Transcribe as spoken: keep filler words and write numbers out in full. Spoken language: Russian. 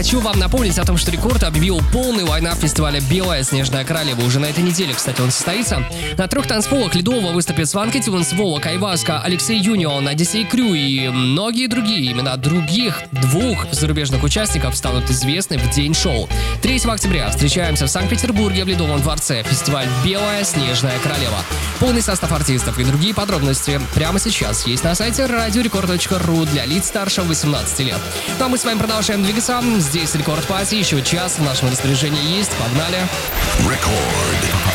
Хочу вам напомнить о том, что Рекорд объявил полный лайнап фестиваля «Белая снежная королева». Уже на этой неделе, кстати, он состоится. На трех танцполах Ледового выступят Сванки Тюнс, Волок, Айваска, Алексей Юнион, Одиссей Крю и многие другие. Имена других двух зарубежных участников станут известны в день шоу. третьего октября встречаемся в Санкт-Петербурге в Ледовом дворце. Фестиваль «Белая снежная королева». Полный состав артистов и другие подробности прямо сейчас есть на сайте радиорекорд точка ру для лиц старше восемнадцати лет. Ну а мы с вами продолжаем двигаться. Здесь Рекорд Пати, еще час в нашем распоряжении есть. Погнали! Рекорд.